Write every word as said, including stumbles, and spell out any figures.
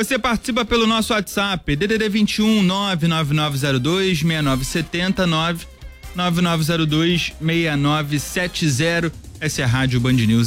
Você participa pelo nosso WhatsApp, D D D vinte e um, nove nove nove zero dois, seis nove sete zero, nove nove nove zero dois, seis nove sete zero. Essa é a Rádio Band News